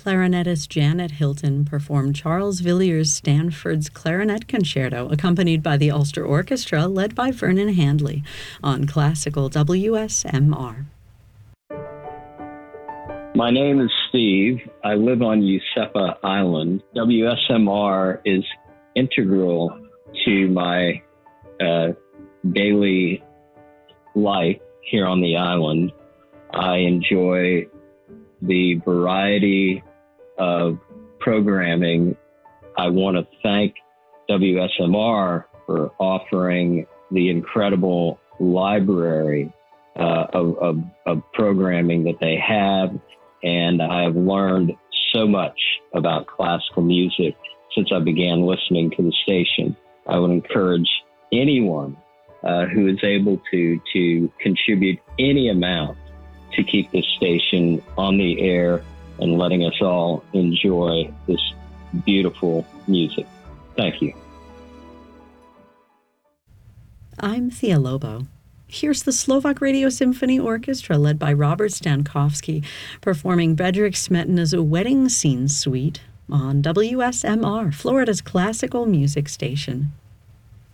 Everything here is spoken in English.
Clarinetist Janet Hilton performed Charles Villiers Stanford's Clarinet Concerto, accompanied by the Ulster Orchestra, led by Vernon Handley, on classical WSMR. My name is Steve. I live on Usepa Island. WSMR is integral to my daily life here on the island. I enjoy the variety of programming. I want to thank WSMR for offering the incredible library of programming that they have. And I have learned so much about classical music since I began listening to the station. I would encourage anyone who is able to contribute any amount to keep this station on the air and letting us all enjoy this beautiful music. Thank you. I'm Thea Lobo. Here's the Slovak Radio Symphony Orchestra, led by Robert Stankovsky, performing Bedřich Smetana's Wedding Scene Suite on WSMR, Florida's classical music station.